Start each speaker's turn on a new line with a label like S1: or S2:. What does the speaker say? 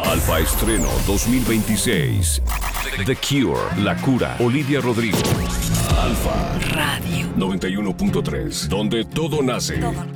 S1: Alfa Estreno 2026. The Cure, La Cura, Olivia Rodrigo. Alfa Radio 91.3, donde todo nace.